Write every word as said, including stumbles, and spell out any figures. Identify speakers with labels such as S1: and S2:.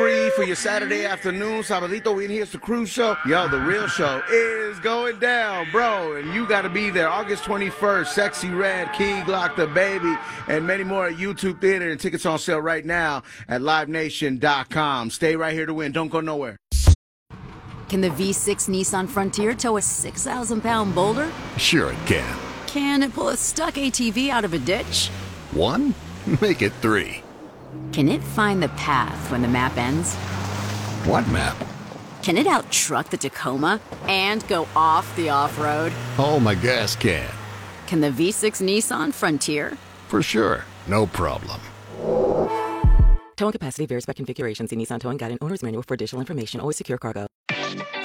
S1: free for your Saturday afternoon. Sabadito, we in here. It's the Cruise Show. Yo, the real show is going down, bro. And you got to be there August twenty-first. Sexy Red, Key Glock, the Baby, and many more at YouTube Theater. And tickets on sale right now at live nation dot com. Stay right here to win. Don't go nowhere.
S2: Can the V six Nissan Frontier tow a six thousand pound boulder?
S3: Sure it can.
S2: Can it pull a stuck A T V out of a ditch?
S3: One? Make it three.
S2: Can it find the path when the map ends?
S3: What map?
S2: Can it out-truck the Tacoma and go off the off-road?
S3: Oh, my gas can.
S2: Can the V six Nissan Frontier?
S3: For sure. No problem.
S4: Towing capacity varies by configuration. See Nissan Towing Guide and Owner's Manual for additional information. Always secure cargo.